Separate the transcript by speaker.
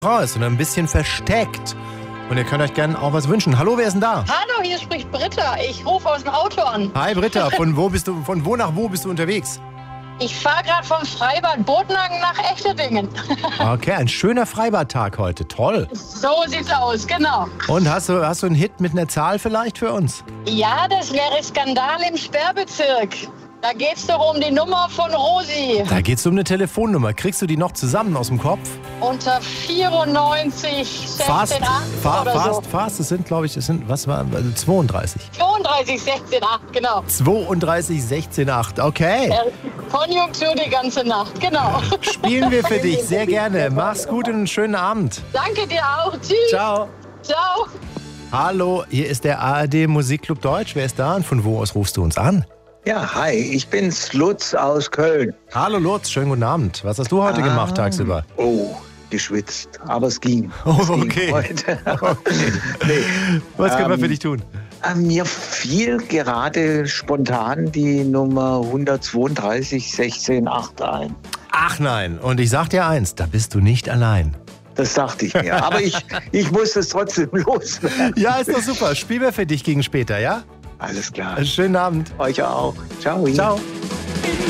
Speaker 1: raus und ein bisschen versteckt. Und ihr könnt euch gerne auch was wünschen. Hallo, wer ist denn da?
Speaker 2: Hallo, hier spricht Britta. Ich rufe aus dem Auto an.
Speaker 1: Hi Britta, von wo nach wo bist du unterwegs?
Speaker 2: Ich fahre gerade vom Freibad Botnagen nach Echterdingen.
Speaker 1: Okay, ein schöner Freibadtag heute. Toll.
Speaker 2: So sieht's aus, genau.
Speaker 1: Und hast du einen Hit mit einer Zahl vielleicht für uns?
Speaker 2: Ja, das wäre Skandal im Sperrbezirk. Da geht's doch um die Nummer von Rosi.
Speaker 1: Da geht's um eine Telefonnummer. Kriegst du die noch zusammen aus dem Kopf?
Speaker 2: Unter 94 16 8 oder so.
Speaker 1: Fast. Das sind, glaube ich, 32.
Speaker 2: 32 16 8, genau.
Speaker 1: 32 16 8, okay.
Speaker 2: Konjunktur die ganze Nacht, genau.
Speaker 1: Spielen wir für dich, sehr gerne. Mach's gut und einen schönen Abend.
Speaker 2: Danke dir auch. Tschüss.
Speaker 1: Ciao.
Speaker 2: Ciao.
Speaker 1: Hallo, hier ist der ARD Musikclub Deutsch. Wer ist da und von wo aus rufst du uns an?
Speaker 3: Ja, hi, ich bin's, Lutz aus Köln.
Speaker 1: Hallo Lutz, schönen guten Abend. Was hast du heute gemacht tagsüber?
Speaker 3: Oh, geschwitzt, aber es ging.
Speaker 1: Oh,
Speaker 3: Es ging
Speaker 1: okay.
Speaker 3: heute.
Speaker 1: Nee. Was können wir für dich tun?
Speaker 3: Mir fiel gerade spontan die Nummer 132 16 8 ein.
Speaker 1: Ach nein, und ich sag dir eins, da bist du nicht allein.
Speaker 3: Das dachte ich mir, aber ich muss es trotzdem loswerden.
Speaker 1: Ja, ist doch super. Spielen wir für dich gegen später, ja?
Speaker 3: Alles klar.
Speaker 1: Schönen Abend.
Speaker 3: Euch auch. Ciao.
Speaker 1: Ciao.